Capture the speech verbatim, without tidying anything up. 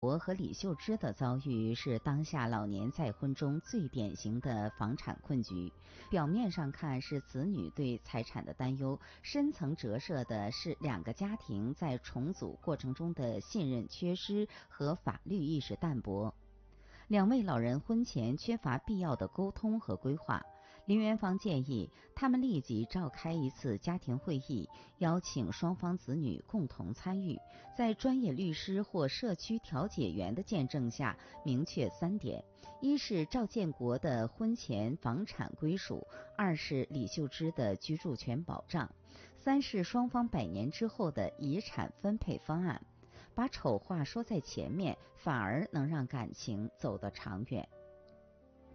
国和李秀芝的遭遇是当下老年再婚中最典型的房产困局。表面上看是子女对财产的担忧，深层折射的是两个家庭在重组过程中的信任缺失和法律意识淡薄。两位老人婚前缺乏必要的沟通和规划，林元芳建议他们立即召开一次家庭会议，邀请双方子女共同参与，在专业律师或社区调解员的见证下，明确三点：一是赵建国的婚前房产归属，二是李秀芝的居住权保障，三是双方百年之后的遗产分配方案。把丑话说在前面，反而能让感情走得长远。